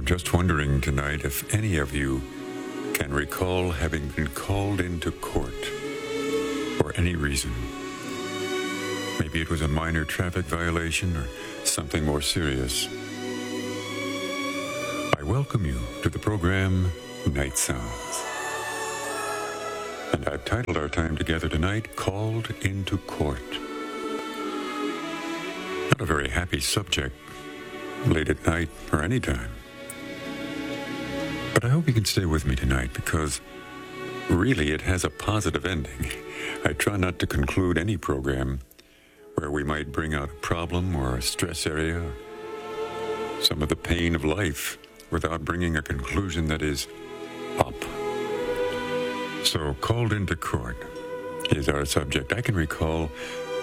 I'm just wondering tonight if any of you can recall having been called into court for any reason. Maybe it was a minor traffic violation or something more serious. I welcome you to the program Night Sounds. And I've titled our time together tonight, Called into Court. Not a very happy subject, late at night or any time. But I hope you can stay with me tonight because really it has a positive ending. I try not to conclude any program where we might bring out a problem or a stress area, some of the pain of life, without bringing a conclusion that is up. So, called into court is our subject. I can recall